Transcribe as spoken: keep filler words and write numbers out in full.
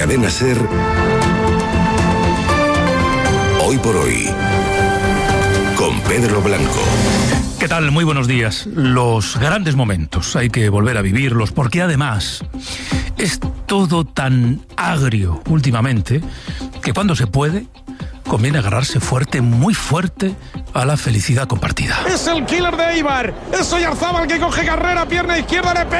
Cadena SER, Hoy por Hoy, con Pedro Blanco. ¿Qué tal? Muy buenos días. Los grandes momentos hay que volver a vivirlos, porque además es todo tan agrio últimamente que cuando se puede conviene agarrarse fuerte, muy fuerte, a la felicidad compartida. Es el killer de Eibar, es Oyarzábal que coge carrera, pierna izquierda, le pega.